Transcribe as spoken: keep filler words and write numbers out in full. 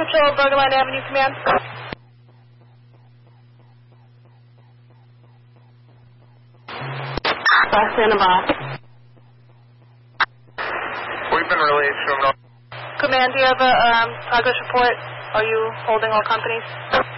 Central, Burgerline Avenue, command. Bus in a box. We've been released from... Command, do you have a um, progress report? Are you holding all companies?